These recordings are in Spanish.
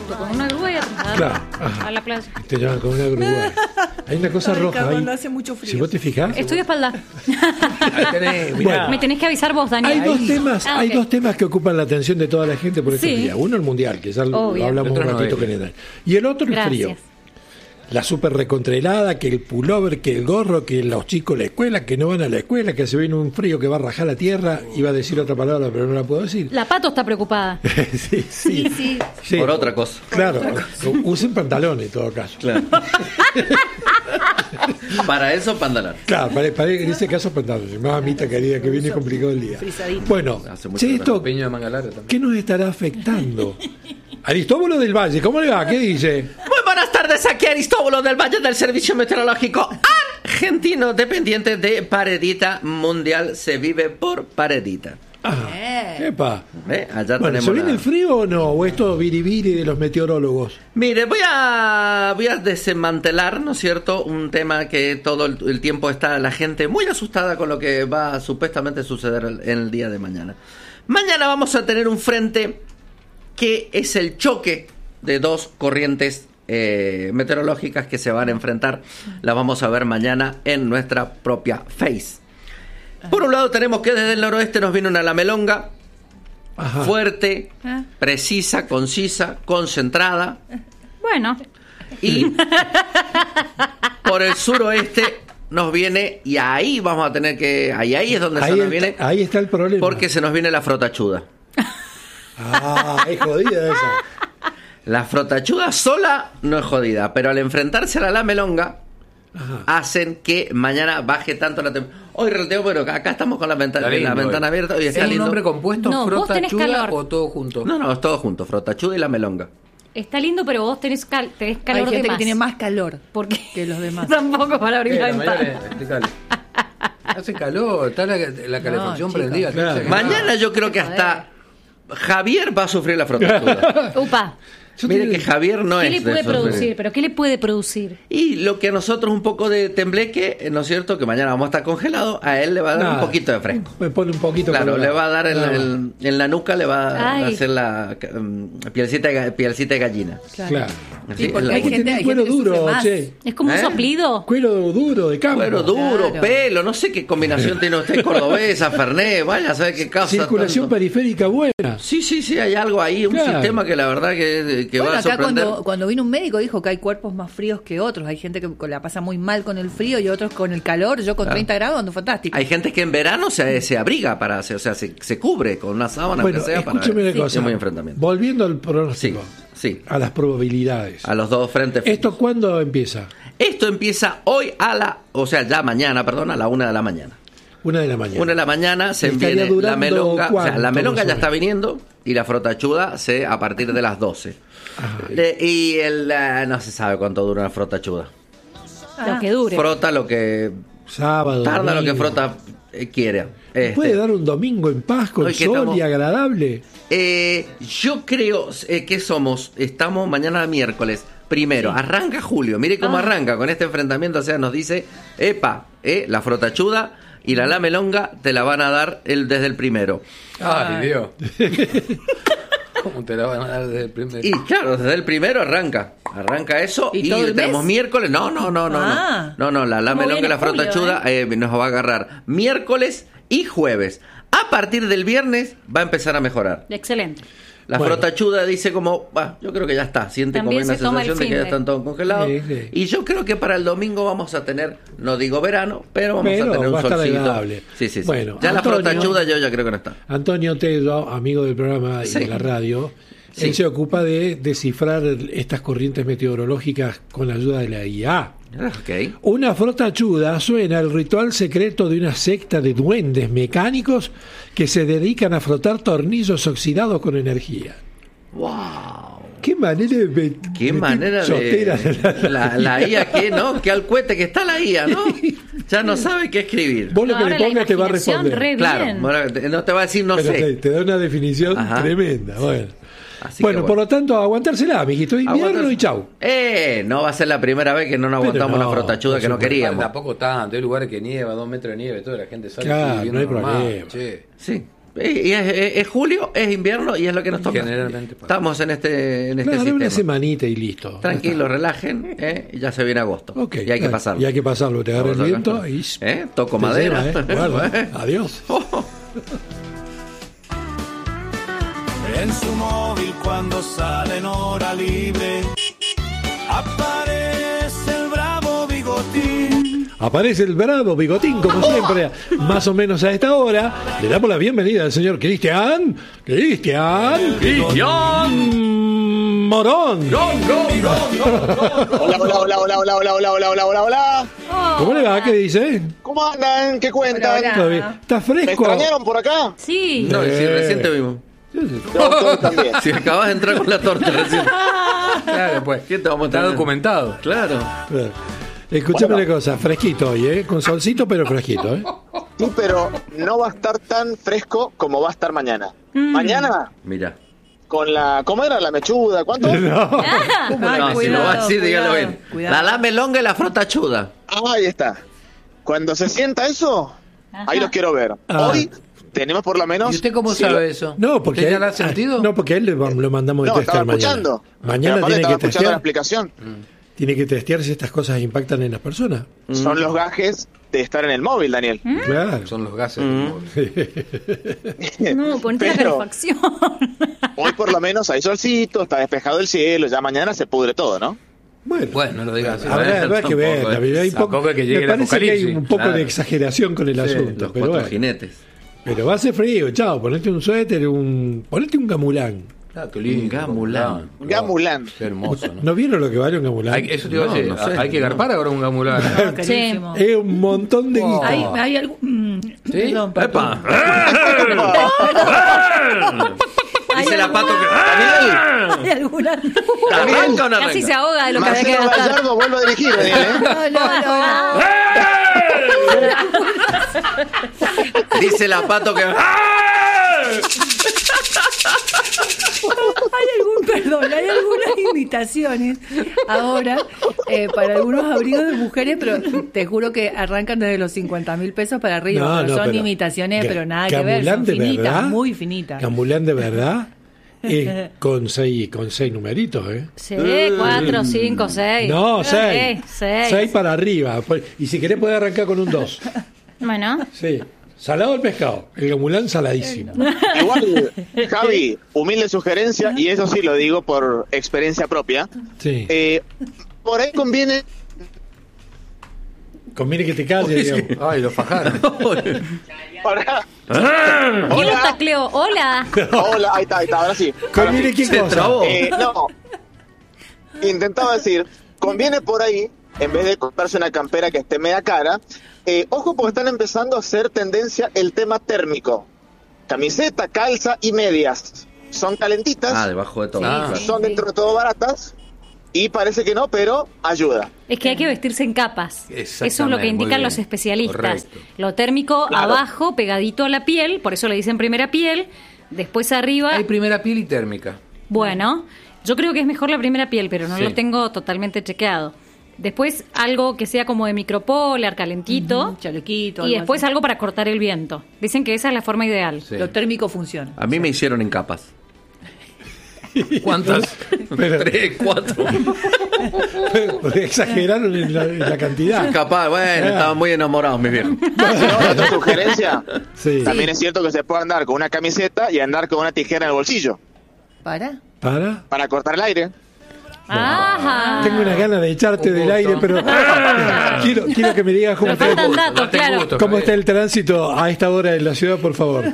auto con una grúa y a trasladar Claro. a la playa. Te llevan con una grúa. Hay una cosa roja ahí. Cuando hace mucho frío. Si vos te fijás, Estoy de espalda. Ahí tenés, mirá. Me tenés que avisar vos, Daniel. hay ok. dos temas que ocupan la atención de toda la gente por estos Sí. días. Uno, el mundial, que ya lo Obvio. hablamos El un otro ratito no con es. él. Y el otro, el frío. Gracias. La super recontrelada, que el pullover, que el gorro, que los chicos a la escuela, que no van a la escuela, que se viene un frío que va a rajar la tierra. Iba a decir otra palabra, pero no la puedo decir. La Pato está preocupada. Sí. Sí. Por otra cosa. Claro, usen pantalones en todo caso. Claro. Para eso, pantalón. Claro, en ese caso pantalones. Mamita querida, que viene complicado el día. Frisadito. Bueno, Hace mucho esto, Peño de manga larga también. ¿qué nos estará afectando? Aristóbulo del Valle, ¿cómo le va? ¿Qué dice? Muy buenas tardes, aquí Aristóbulo del Valle del Servicio Meteorológico Argentino, dependiente de Paredita Mundial. Se vive por Paredita. Epa. Allá Bueno, tenemos ¿se viene la- el frío o no? ¿O esto biribiri de los meteorólogos? Mire, voy a desmantelar, ¿no es cierto? Un tema que todo el tiempo está la gente muy asustada con lo que va a supuestamente suceder en el día de mañana. Mañana vamos a tener un frente que es el choque de dos corrientes meteorológicas que se van a enfrentar. Las vamos a ver mañana en nuestra propia Face. Por un lado tenemos que desde el noroeste nos viene una lamelonga Ajá. fuerte, precisa, concisa, concentrada. Bueno, Y por el suroeste nos viene, y ahí vamos a tener que, ahí es donde se nos viene, ahí está el problema. porque se nos viene la frotachuda. Es jodida esa. La frotachuda sola no es jodida, pero al enfrentarse a la lamelonga, Ajá. hacen que mañana baje tanto la temperatura. Hoy relativo, pero acá estamos con la ventana, Está lindo la ventana hoy. abierta. Hoy ¿Es está un lindo. nombre compuesto, No, vos tenés frotachuda calor. o todo junto? No, es todo junto, frotachuda y lamelonga. está lindo, pero vos tenés calor Hay de gente más. que tiene más calor Porque que los demás. tampoco para abrir la La mañana, ventana. explícale. Hace calor, está la calefacción chica. prendida. Claro. Mañana yo creo que hasta Javier va a sufrir la frotachuda. Upa. Mire que Javier no ¿Qué es le de puede sufrir. producir? ¿Pero qué le puede producir? Y lo que a nosotros un poco de tembleque, ¿no es cierto? Que mañana vamos a estar congelados, a él le va a dar Nada. un poquito de fresco. Me pone un poquito. Claro, colorado. le va a dar en la nuca, le va a Ay. hacer la pielcita de gallina. Claro. Así, Sí, porque la- hay gente Tiene que cuero sufre duro, más. che. ¿Es como un ¿Eh? soplido? Cuero duro de campo. Cuero duro, Claro. pelo, no sé qué combinación tiene usted cordobesa, Fernet, vaya a saber qué causa. Circulación tanto. periférica buena. Sí, hay algo ahí, un Claro. sistema que la verdad que Bueno, va a acá sorprender. cuando vino un médico dijo que hay cuerpos más fríos que otros. Hay gente que la pasa muy mal con el frío y otros con el calor. Yo con 30 grados ando fantástico. Hay gente que en verano se abriga para, o sea, se cubre con una sábana Bueno, que sea para. escúcheme una Sí, cosa. es muy enfrentamiento. Volviendo al pronóstico, Sí. a las probabilidades. A los dos frentes. fríos. ¿Esto cuándo empieza? Esto empieza hoy ya mañana, perdón, a la 1 de la mañana. 1 de la mañana. 1 de la mañana se ¿Estaría viene la durando melonga. O sea, la cuánto, melonga más o ya está menos? viniendo y la frotachuda a partir de las 12. Ajá. Y no se sabe cuánto dura una frotachuda. Lo que dure. Frota lo que Sábado. tarda, lo que domingo. frota quiere. ¿Puede dar un domingo en paz con Hoy que sol estamos- y agradable? Yo creo que estamos mañana miércoles. Primero, arranca julio. Mire cómo arranca con este enfrentamiento. O sea, nos dice, la frotachuda y la lamelonga te la van a dar desde el primero. Ay, Dios. ¿Cómo te la van a dar desde el primer? Y claro, desde el primero arranca eso. ¿Y Y todo el tenemos mes? miércoles. No, Ah. la lamelonga y viene la julio, frotachuda nos va a agarrar miércoles y jueves. A partir del viernes va a empezar a mejorar. Excelente. La Bueno. frotachuda dice como, yo creo que ya está, siente También como una se toma el sensación de que ya finde. están todos congelados. Sí, sí. Y yo creo que para el domingo vamos a tener, no digo verano, pero vamos Pero a tener va un a estar solcito. agradable. Sí. Bueno, ya Antonio- la frotachuda yo ya creo que no está. Antonio Tello, amigo del programa y Sí. de la radio, Sí. él se ocupa de descifrar estas corrientes meteorológicas con la ayuda de la IA. Ok. Una frotachuda suena el ritual secreto de una secta de duendes mecánicos que se dedican a frotar tornillos oxidados con energía. Wow. Qué manera de Qué manera chotera de la IA que no, que al cohete que está la IA, ¿no? Ya no sabe qué escribir. Vos lo No, que ahora le la pongas te va a imaginación, responder. re Claro, bien. bueno, no te va a decir no Pero sé. te da una definición Ajá. tremenda. Bueno, Así bueno, que por lo tanto, aguantársela, amiguito. Invierno Aguantarse. y chau. No va a ser la primera vez que no nos Pero aguantamos no, una frotachuda por que no supuesto. queríamos. Tampoco tanto, hay lugares que nieva, 2 metros de nieve, toda la gente sale Claro, viviendo no hay normal, problema. che. Sí, Y es julio, es invierno y es lo que nos toca. Generalmente. Estamos en este Claro, sistema. una semanita y listo. Tranquilos, relajen, y ya se viene agosto. Ok, y hay que pasarlo. Y hay que pasarlo. Te agarra el Vamos acá. viento y... Toco te madera. lleva, Guarda, adiós. En su móvil cuando sale en hora libre aparece el bravo Bigotín. Aparece el bravo Bigotín, como siempre, más o menos a esta hora. Le damos la bienvenida al señor Cristian Morón. Hola. ¿Cómo le va? ¿Qué dice? ¿Cómo andan? ¿Qué cuentan? Hola. ¿Todo bien? ¿Está ¿Me fresco? extrañaron por acá? Sí. No, si recién te vimos. No, ustedes también. Si acabas de entrar con la torta recién. Claro, pues. ¿Qué te vamos a Está tener? documentado. Claro. Escúchame una cosa, fresquito hoy, con solcito, pero fresquito, Sí, pero no va a estar tan fresco como va a estar mañana. Mañana, Mira. con la... ¿Cómo era? ¿La mechuda? ¿Cuánto? Ay, No, si lo va a decir, dígalo bien. cuidado. La lame longa y la frotachuda. Ahí está. Cuando se sienta eso, ahí los quiero ver. Ah. Hoy tenemos por lo menos... ¿Y usted cómo si sabe lo- eso? No, porque ¿Usted ya él- lo ha sentido? No, porque a él lo mandamos de No, estaba testear mañana. escuchando. Mañana Pero aparte tiene estaba que escuchando la testear. explicación. Tiene que testear si estas cosas impactan en las personas. Son los gajes de estar en el móvil, Daniel. Claro. Son los gases del móvil. No, ponete la Pero- calefacción. Hoy por lo menos hay solcito, está despejado el cielo, ya mañana se pudre todo, ¿no? Bueno, Bueno, no lo digas así. habrá que ver. tampoco, David, hay Tampoco es que llegue me el parece que hay apocalipsis. un poco Claro. de exageración con el asunto. Los Pero, cuatro bueno. jinetes. Pero va a ser frío, chao. Ponete un suéter, ponete un gamulán. Ah, qué lindo. Un gamulán. Gamulán. Qué hermoso, ¿no? ¿No vieron lo que vale un gamulán? Eso te iba a No, decir. no sé. Hay que garpar ahora un gamulán. No, carísimo. Es un montón de guita. Hay algo. ¿Sí? Perdón, perdón. Dice la pato que. Hay alguna. ¿Arranca o no Casi se arranca? ahoga de lo que había que Marcelo gastar. Gallardo vuelve a dirigir, Daniel, ¿eh? No. Dice la pato que. Hay algunas invitaciones ahora para algunos abrigos de mujeres, pero te juro que arrancan desde los 50.000 pesos para arriba. Pero son imitaciones, pero nada que ver, son finitas, muy finitas. Gamulán de verdad es con seis numeritos, ¿eh? Sí, 4, 5, 6. No, 6. 6. 6 para arriba. Y si querés puedes arrancar con un 2. Bueno. Sí. Salado el pescado. El gamulán saladísimo. Igual, Javi, humilde sugerencia, y eso sí lo digo por experiencia propia. Sí. Por ahí conviene. Conviene que te calles, digamos. Ay, lo fajaron. Para... ¿Quién lo Hola. tacleó? Hola. Hola, ahí está, ahora sí. Ahora Conviene sí. qué Se cosa. trabó. No. Intentaba decir, conviene por ahí, en vez de comprarse una campera que esté media cara, ojo porque están empezando a hacer tendencia el tema térmico. Camiseta, calza y medias. Son calentitas, Debajo de todo. son dentro de todo baratas, y parece que no, pero ayuda. Es que hay que vestirse en capas. Eso es lo que Exactamente, muy indican bien. los especialistas. Correcto. Lo térmico Claro. abajo, pegadito a la piel, por eso le dicen primera piel. Después arriba. Hay primera piel y térmica. Bueno, yo creo que es mejor la primera piel, pero no Sí. lo tengo totalmente chequeado. Después algo que sea como de micropolar, calentito. Chalequito. Y algo después así. algo para cortar el viento. Dicen que esa es la forma ideal. Sí. Lo térmico funciona. A mí me hicieron en capas. ¿Cuántas? Pero- 3, 4. Exageraron en la cantidad. Capaz, bueno, estaban muy enamorados, mis viejos. No, otra sugerencia, Sí. también es cierto que se puede andar con una camiseta y andar con una tijera en el bolsillo, ¿Para? para cortar el aire. Ajá. Tengo una gana de echarte Un del gusto. aire, pero quiero que me digas cómo Me está, faltan datos, Date claro. gusto, cómo Javier. está el tránsito a esta hora en la ciudad, por favor.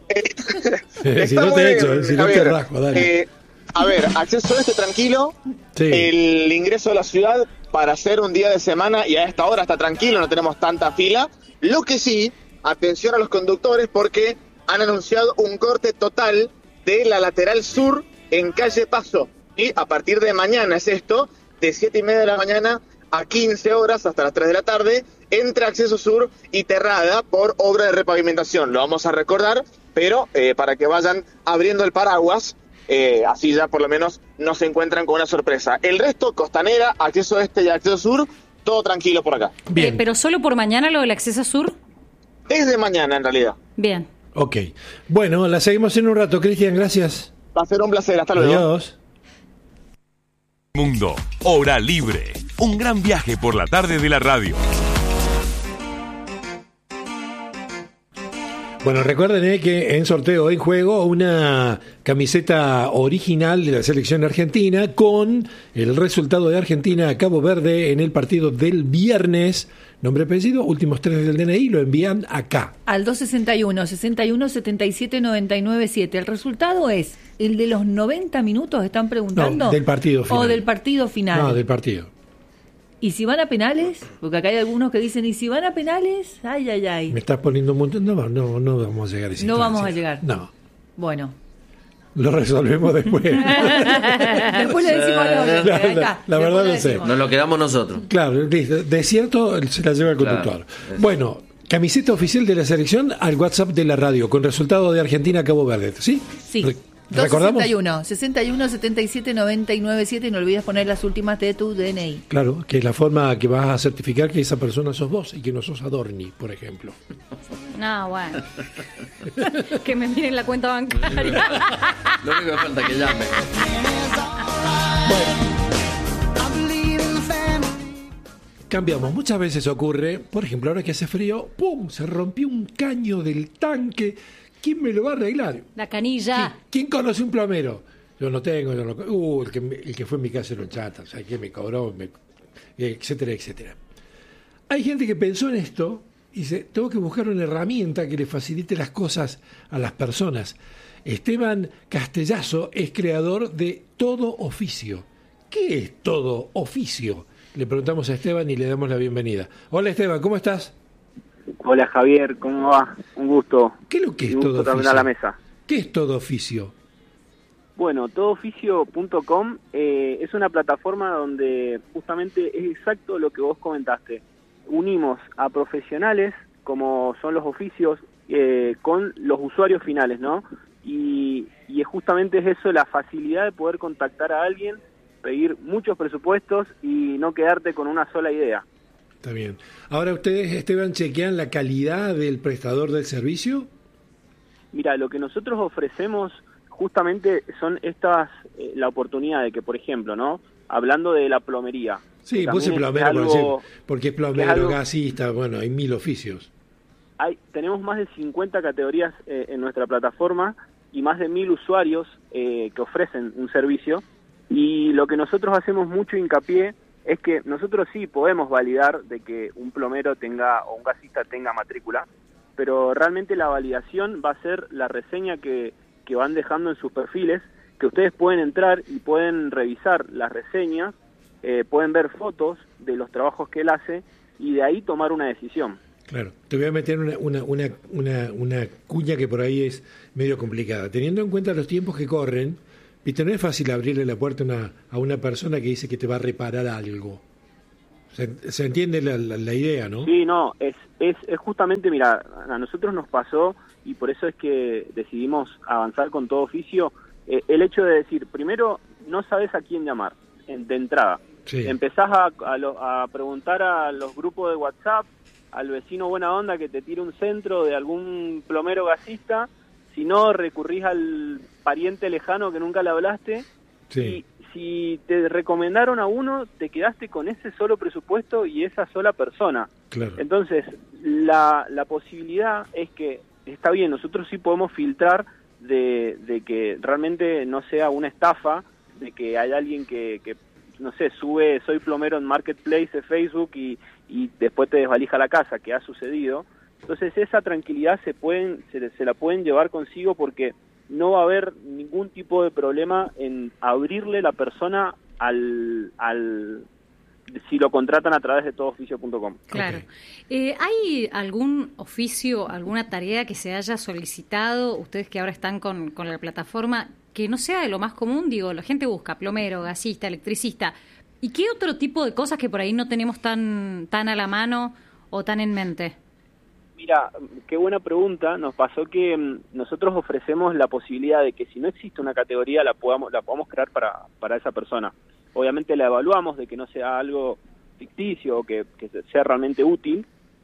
Si Está no muy te bien, echo, si no te Javier. rasgo, dale. A ver, acceso este tranquilo. Sí. El ingreso a la ciudad para hacer un día de semana y a esta hora está tranquilo, no tenemos tanta fila. Lo que sí, atención a los conductores porque han anunciado un corte total de la lateral sur en calle Paso. Y a partir de mañana es esto, de 7:30 de la mañana a 15 horas hasta las 3 de la tarde, entre Acceso Sur y Terrada por obra de repavimentación. Lo vamos a recordar, pero para que vayan abriendo el paraguas, así ya por lo menos no se encuentran con una sorpresa. El resto, Costanera, Acceso Este y Acceso Sur, todo tranquilo por acá. Bien. Pero solo por mañana lo del acceso sur. Desde mañana en realidad. Bien. Ok. Bueno, la seguimos en un rato. Cristian, gracias. Va a ser un placer. Hasta luego. Adiós. Mundo, hora libre. Un gran viaje por la tarde de la radio. Bueno, recuerden que en sorteo en juego una camiseta original de la selección argentina con el resultado de Argentina a Cabo Verde en el partido del viernes. Nombre, apellido, últimos 3 del DNI, lo envían acá. Al 261-61-77-99-7. El resultado es el de los 90 minutos, ¿están preguntando? No, del partido final. ¿O del partido final? No, del partido. ¿Y si van a penales? Porque acá hay algunos que dicen, ¿y si van a penales? Ay, ay, ay. Me estás poniendo un montón. No vamos a llegar a esa No instancia. vamos a llegar. No. Bueno. Lo resolvemos después. Después le decimos a los la verdad no sé. Nos lo quedamos nosotros. Claro, listo. De cierto se la lleva el conductor. Claro. Bueno, camiseta oficial de la selección al WhatsApp de la radio con resultado de Argentina a Cabo Verde. ¿Sí? Sí. ¿Recordamos? 261-61-77-99-7 y no olvides poner las últimas de tu DNI. Claro, que es la forma que vas a certificar que esa persona sos vos y que no sos Adorni, por ejemplo. No, bueno. Que me miren la cuenta bancaria. Lo único que falta es que llame. Cambiamos, muchas veces ocurre, por ejemplo, ahora que hace frío, ¡pum!, se rompió un caño del tanque. ¿Quién me lo va a arreglar? La canilla. ¿Quién conoce un plomero? Yo no tengo, el que fue en mi casa era un chata, o sea, que me cobró, etcétera, etcétera. Hay gente que pensó en esto y dice, tengo que buscar una herramienta que le facilite las cosas a las personas. Esteban Castellazo es creador de Todo Oficio. ¿Qué es Todo Oficio? Le preguntamos a Esteban y le damos la bienvenida. Hola Esteban, ¿cómo estás? Hola Javier, ¿cómo va? Un gusto. ¿Qué es lo que es Un gusto Todo también Oficio? a la mesa. ¿Qué es Todo Oficio? Bueno, todooficio.com es una plataforma donde justamente es exacto lo que vos comentaste. Unimos a profesionales, como son los oficios, con los usuarios finales, ¿no? Y justamente es eso, la facilidad de poder contactar a alguien, pedir muchos presupuestos y no quedarte con una sola idea. Está bien. Ahora ustedes, Esteban, chequean la calidad del prestador del servicio. Mira, lo que nosotros ofrecemos justamente son estas, la oportunidad de que, por ejemplo, ¿no? Hablando de la plomería. Sí, puse plomero, porque es plomero, gasista, bueno, hay 1000 oficios. Tenemos más de 50 categorías en nuestra plataforma y más de 1000 usuarios que ofrecen un servicio. Y lo que nosotros hacemos mucho hincapié es que nosotros sí podemos validar de que un plomero tenga o un gasista tenga matrícula, pero realmente la validación va a ser la reseña que van dejando en sus perfiles, que ustedes pueden entrar y pueden revisar las reseñas, pueden ver fotos de los trabajos que él hace y de ahí tomar una decisión. Claro, te voy a meter una cuña que por ahí es medio complicada. Teniendo en cuenta los tiempos que corren, viste, no es fácil abrirle la puerta a una persona que dice que te va a reparar algo. Se entiende la idea, ¿no? Sí, no, es justamente, mira, a nosotros nos pasó, y por eso es que decidimos avanzar con Todo Oficio, el hecho de decir, primero, no sabes a quién llamar, de entrada. Sí. Empezás a preguntar a los grupos de WhatsApp, al vecino buena onda que te tire un centro de algún plomero gasista, si no, recurrís al pariente lejano que nunca le hablaste, sí. Y si te recomendaron a uno, te quedaste con ese solo presupuesto y esa sola persona. Claro. Entonces, la posibilidad es que, está bien, nosotros sí podemos filtrar de que realmente no sea una estafa, de que hay alguien que no sé, sube, soy plomero en Marketplace de Facebook y después te desvalija la casa, que ha sucedido. Entonces, esa tranquilidad se la pueden llevar consigo porque no va a haber ningún tipo de problema en abrirle la persona si lo contratan a través de todooficio.com. Claro. ¿Hay algún oficio, alguna tarea que se haya solicitado, ustedes que ahora están con la plataforma, que no sea de lo más común? Digo, la gente busca plomero, gasista, electricista. ¿Y qué otro tipo de cosas que por ahí no tenemos tan a la mano o tan en mente? Mira, qué buena pregunta. Nos pasó que nosotros ofrecemos la posibilidad de que si no existe una categoría la podamos crear para esa persona. Obviamente la evaluamos de que no sea algo ficticio o que sea realmente útil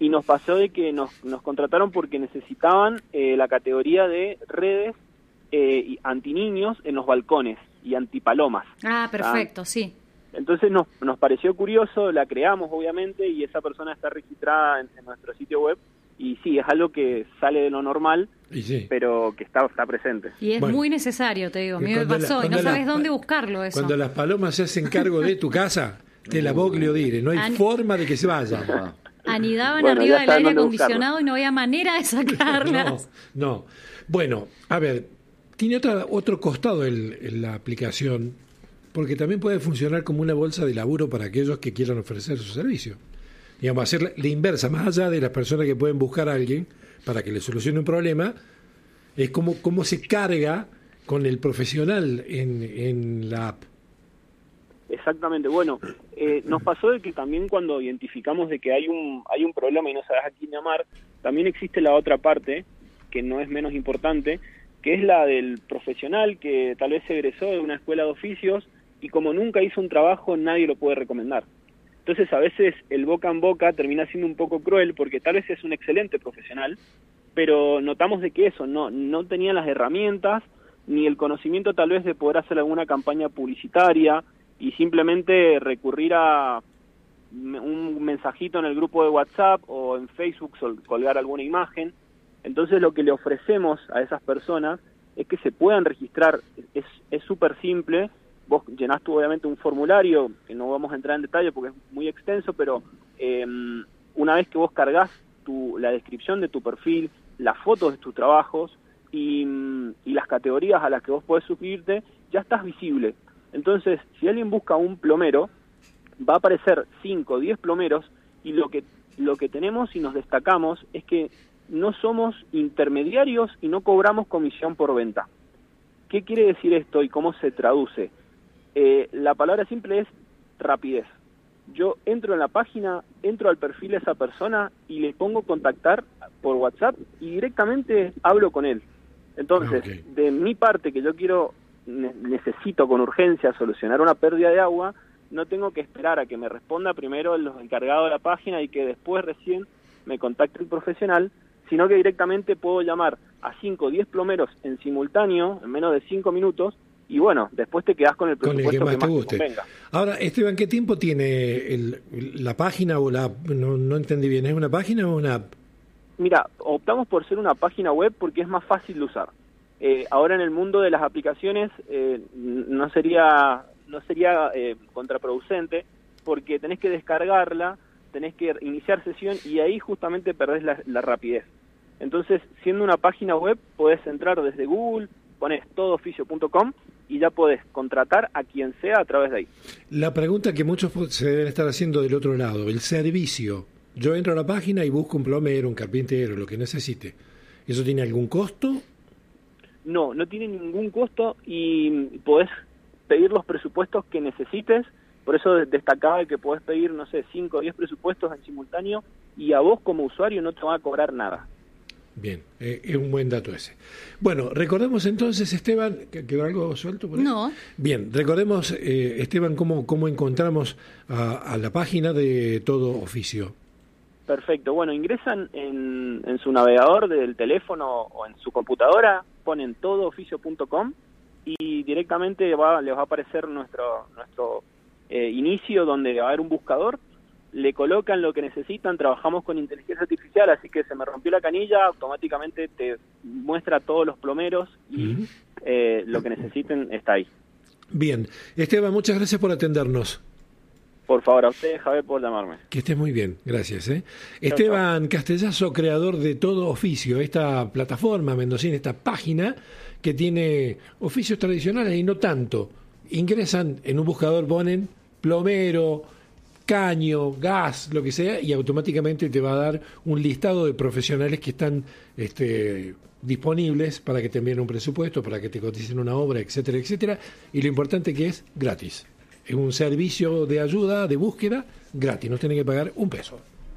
y nos pasó de que nos contrataron porque necesitaban la categoría de redes antiniños en los balcones y antipalomas. Ah, perfecto, sí. Entonces nos pareció curioso, la creamos obviamente y esa persona está registrada en nuestro sitio web y sí, es algo que sale de lo normal, sí, pero que está presente. Y es muy necesario, te digo, a mí me pasó y no sabes dónde buscarlo eso. Cuando las palomas se hacen cargo de tu casa, te la voglio dire, no hay forma de que se vayan. Anidaban arriba del aire acondicionado y no había manera de sacarlas. No. Bueno, a ver, tiene otro costado la aplicación, porque también puede funcionar como una bolsa de laburo para aquellos que quieran ofrecer su servicio. Digamos, hacer la inversa, más allá de las personas que pueden buscar a alguien para que le solucione un problema, es cómo se carga con el profesional en la app. Exactamente, bueno, nos pasó de que también cuando identificamos de que hay un problema y no sabes a quién llamar, también existe la otra parte, que no es menos importante, que es la del profesional que tal vez se egresó de una escuela de oficios y como nunca hizo un trabajo, nadie lo puede recomendar. Entonces a veces el boca en boca termina siendo un poco cruel porque tal vez es un excelente profesional, pero notamos de que eso, no tenía las herramientas ni el conocimiento tal vez de poder hacer alguna campaña publicitaria y simplemente recurrir a un mensajito en el grupo de WhatsApp o en Facebook, colgar alguna imagen. Entonces lo que le ofrecemos a esas personas es que se puedan registrar, es súper simple. Vos llenás obviamente un formulario, que no vamos a entrar en detalle porque es muy extenso, pero una vez que vos cargas la descripción de tu perfil, las fotos de tus trabajos y las categorías a las que vos podés suscribirte, ya estás visible. Entonces, si alguien busca un plomero, va a aparecer 5 o 10 plomeros y lo que tenemos y nos destacamos es que no somos intermediarios y no cobramos comisión por venta. ¿Qué quiere decir esto y cómo se traduce? La palabra simple es rapidez. Yo entro en la página, entro al perfil de esa persona y le pongo contactar por WhatsApp y directamente hablo con él. Entonces, de mi parte, que yo necesito con urgencia solucionar una pérdida de agua, no tengo que esperar a que me responda primero los encargados de la página y que después recién me contacte el profesional, sino que directamente puedo llamar a 5 o 10 plomeros en simultáneo, en menos de 5 minutos, y bueno, después te quedás con el presupuesto que más te guste. Convenga. Ahora, Esteban, ¿qué tiempo tiene la página o la app? No entendí bien, ¿es una página o una app? Mira, optamos por ser una página web porque es más fácil de usar. Ahora en el mundo de las aplicaciones no sería contraproducente porque tenés que descargarla, tenés que iniciar sesión y ahí justamente perdés la rapidez. Entonces, siendo una página web, podés entrar desde Google, pones todooficio.com y ya podés contratar a quien sea a través de ahí. La pregunta que muchos se deben estar haciendo del otro lado, el servicio. Yo entro a la página y busco un plomero, un carpintero, lo que necesite. ¿Eso tiene algún costo? No tiene ningún costo y podés pedir los presupuestos que necesites. Por eso destacaba que podés pedir, 5 o 10 presupuestos en simultáneo y a vos como usuario no te van a cobrar nada. Bien, es un buen dato ese. Bueno, recordemos entonces, Esteban, ¿quedó algo suelto por ahí? No. Bien, recordemos, Esteban, cómo encontramos a la página de Todo Oficio. Perfecto, bueno, ingresan en su navegador del teléfono o en su computadora, ponen todooficio.com y directamente les va a aparecer nuestro inicio donde va a haber un buscador. Le colocan lo que necesitan, trabajamos con inteligencia artificial, así que se me rompió la canilla, automáticamente te muestra todos los plomeros y lo que necesiten está ahí. Bien, Esteban, muchas gracias por atendernos. Por favor, a ustedes, Javier, por llamarme. Que estés muy bien, gracias. Esteban Castellazo, creador de Todo Oficio, esta plataforma mendocina, esta página que tiene oficios tradicionales y no tanto. Ingresan en un buscador, ponen plomero, caño, gas, lo que sea, y automáticamente te va a dar un listado de profesionales que están disponibles para que te envíen un presupuesto, para que te coticen una obra, etcétera, etcétera. Y lo importante que es gratis. Es un servicio de ayuda, de búsqueda, gratis. No tienen que pagar un peso.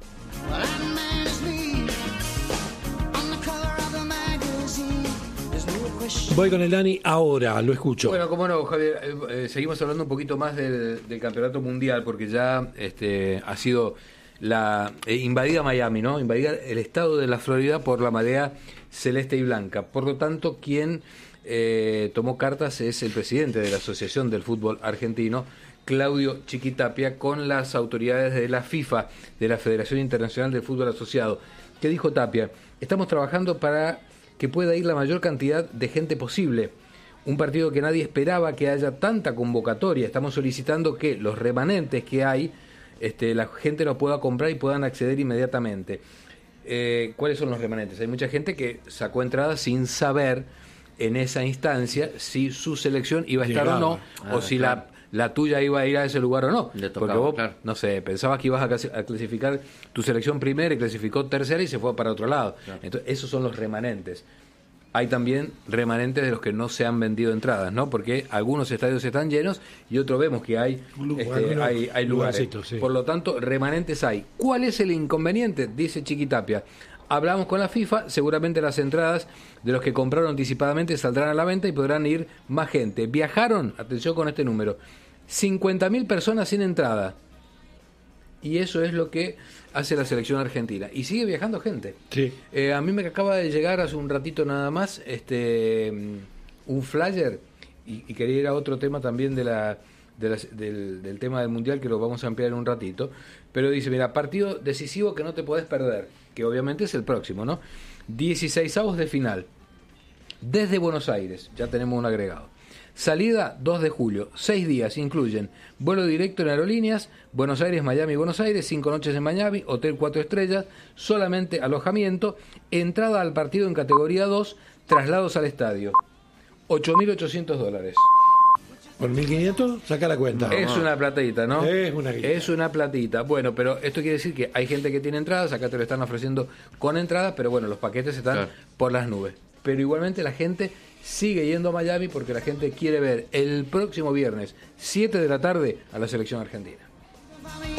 Voy con el Dani ahora, lo escucho. Bueno, cómo no, Javier, seguimos hablando un poquito más del campeonato mundial, porque ya ha sido invadía Miami, ¿no? Invadía el estado de la Florida por la marea celeste y blanca. Por lo tanto, quien tomó cartas es el presidente de la Asociación del Fútbol Argentino, Claudio Chiquitapia, con las autoridades de la FIFA, de la Federación Internacional del Fútbol Asociado. ¿Qué dijo Tapia? Estamos trabajando para que pueda ir la mayor cantidad de gente posible. Un partido que nadie esperaba que haya tanta convocatoria. Estamos solicitando que los remanentes que hay, la gente los pueda comprar y puedan acceder inmediatamente. ¿Cuáles son los remanentes? Hay mucha gente que sacó entradas sin saber en esa instancia si su selección iba a estar o no, o si claro, la tuya iba a ir a ese lugar o no. Porque vos, claro, no sé, pensabas que ibas a clasificar tu selección primera y clasificó tercera y se fue para otro lado. Claro. Entonces, esos son los remanentes. Hay también remanentes de los que no se han vendido entradas, ¿no? Porque algunos estadios están llenos y otros vemos que hay lugares. Sí. Por lo tanto, remanentes hay. ¿Cuál es el inconveniente? Dice Chiquitapia. Hablamos con la FIFA, seguramente las entradas de los que compraron anticipadamente saldrán a la venta y podrán ir más gente. Viajaron, atención con este número, 50.000 personas sin entrada. Y eso es lo que hace la selección argentina. Y sigue viajando gente. Sí. A mí me acaba de llegar hace un ratito nada más un flyer, y quería ir a otro tema también del tema del Mundial, que lo vamos a ampliar en un ratito. Pero dice, mira, partido decisivo que no te podés perder, que obviamente es el próximo, ¿no? 16avos de final. Desde Buenos Aires, ya tenemos un agregado. Salida 2 de julio, 6 días, incluyen vuelo directo en aerolíneas, Buenos Aires, Miami, Buenos Aires, 5 noches en Miami, hotel 4 estrellas, solamente alojamiento, entrada al partido en categoría 2, traslados al estadio, $8.800. ¿Por 1.500? Saca la cuenta. Es una platita, ¿no? Es una platita. Bueno, pero esto quiere decir que hay gente que tiene entradas, acá te lo están ofreciendo con entradas, pero bueno, los paquetes están por las nubes. Pero igualmente la gente sigue yendo a Miami porque la gente quiere ver el próximo viernes, 7 de la tarde, a la selección argentina.